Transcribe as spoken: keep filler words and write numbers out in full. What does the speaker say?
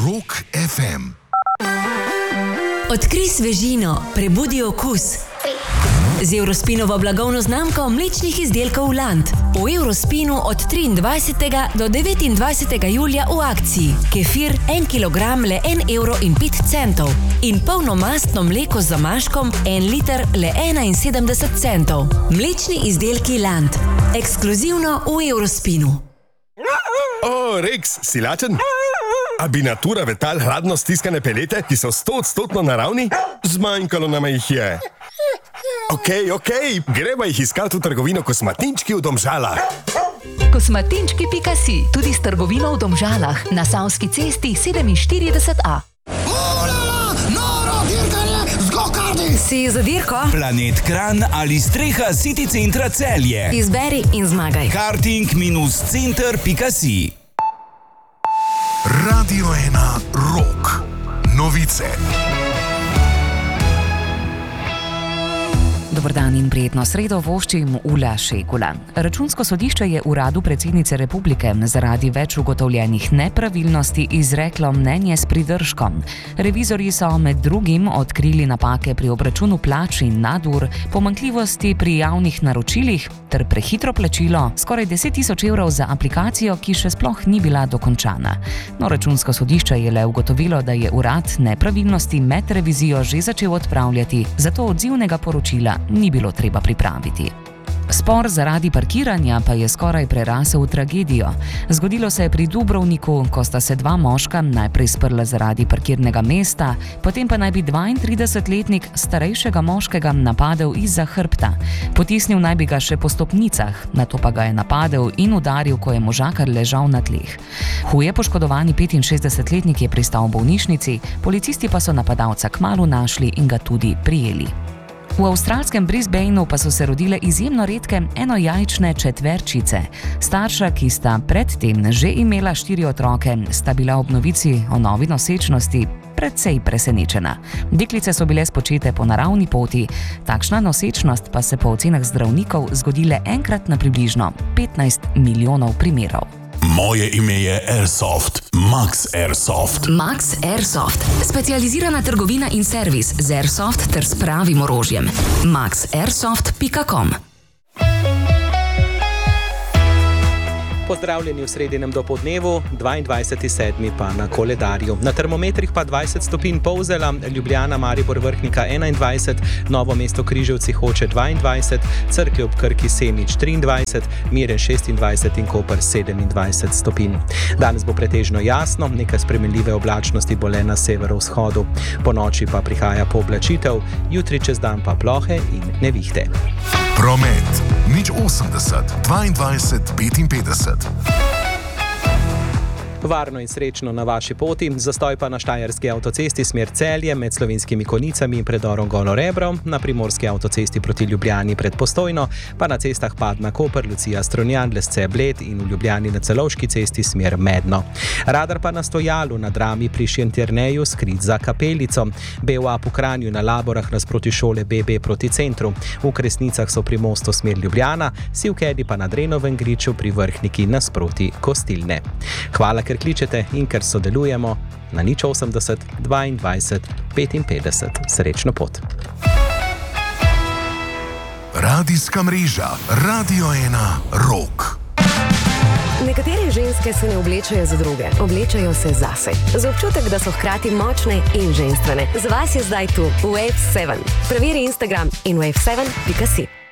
Rock ef em. Odkrij svežino, prebudi okus. Z Eurospinovo blagovno znamko mlečnih izdelkov Land. V Eurospinu od triindvajsetega do devetindvajsetega julija v akciji. Kefir en kilogram le en evro in pet centov. In polnomastno mleko z zamaškom en liter le enainsedemdeset centov. Mlečni izdelki Land. Ekskluzivno v Eurospinu. O, Rex, si lačen? A bi natura vetal hladno stiskane pelete, ki so stoodstotno naravni? Zmanjkalo nama jih je. Okej, okay, okej, okay. Greva jih iskati v trgovino Kosmatinčki v Domžalah. Kosmatinčki pika si, tudi s trgovino v Domžalah, na Savski cesti sedeminštirideset A. Olala, noro dirkanje z go-karti! Si za dirko? Planet Kranj ali streha City centra Celje. Izberi in zmagaj. karting dash center pika si. Radio ena Rock. Novice. Dobar dan in prijetno sredo voščim Ula Šekula. Računsko sodišče je uradu predsednice republike zaradi več ugotovljenih nepravilnosti izreklo mnenje s pridržkom. Revizorji so med drugim odkrili napake pri obračunu plač in nadur, pomanjkljivosti pri javnih naročilih ter prehitro plačilo skoraj deset tisoč evrov za aplikacijo, ki še sploh ni bila dokončana. No, računsko sodišče je le ugotovilo, da je urad nepravilnosti med revizijo že začel odpravljati, zato odzivnega poročila ni bilo treba pripraviti. Spor zaradi parkiranja pa je skoraj prerasel v tragedijo. Zgodilo se je pri Dubrovniku, ko sta se dva moška najprej sprla zaradi parkirnega mesta, potem pa naj bi dvaintridesetletnik starejšega moškega napadel izza hrbta. Potisnil naj bi ga še po stopnicah, nato pa ga je napadel in udaril, ko je možakar ležal na tleh. Huje poškodovani petinšestdesetletnik je pristal v bolnišnici, policisti pa so napadalca kmalu našli in ga tudi prijeli. V avstralskem Brisbaneu pa so se rodile izjemno redke enojajčne četverčice. Starša, ki sta predtem že imela štiri otroke, sta bila ob novici o novi nosečnosti precej presenečena. Deklice so bile spočete po naravni poti, takšna nosečnost pa se po ocenah zdravnikov zgodi le enkrat na približno petnajst milijonov primerov. Moje ime je Airsoft, Max Airsoft. Max Airsoft. Specializirana trgovina in servis z Airsoft ter s pravim orožjem. max airsoft pika com. Pozdravljeni v sredinem dopoldnevu, dvaindvajseti sedmi pa na koledarju. Na termometrih pa dvajset stopinj Polzela, Ljubljana, Maribor, Vrhnika enaindvajset, Novo mesto Križevci, Hoče dvaindvajset, Cerklje ob Krki, Semič triindvajset, Miren šestindvajset in Koper sedemindvajset stopinj. Danes bo pretežno jasno, nekaj spremenljive oblačnosti bo le na severovzhodu. Po noči pa prihaja pooblačitev, jutri čez dan pa plohe in nevihte. Promet. nič osemdeset, dvaindvajset, petinpetdeset. Varno in srečno na vaši poti, zastoj pa na Štajerski avtocesti smer Celje med Slovenskimi Konjicami in predorom Golo Rebro, na Primorski avtocesti proti Ljubljani pred Postojno, pa na cestah Padna-Koper, Lucija-Strunjan, Lesce-Bled in v Ljubljani na Celovški cesti smer Medno. Radar pa na Stojalu, na Drami pri Šentjerneju, skrit za Kapelico, B V A po Kranju na Laborah nasproti šole B B proti centru, v Kresnicah so pri mostu smer Ljubljana, Sivkedi pa na Drenovem griču pri Vrhniki nasproti Kostilne. Hvala, ker kličete in ker sodelujemo na nič osemdeset, dvaindvajset, petinpetdeset. Srečno pot. Radijska mreža Radio ena Rock. Nekatere ženske se ne oblečajo za druge, oblečajo se zase. Za občutek, da so hkrati močne in ženstvene. Za vas je zdaj tu Wave sedem. Preveri Instagram in wave sedem pika si.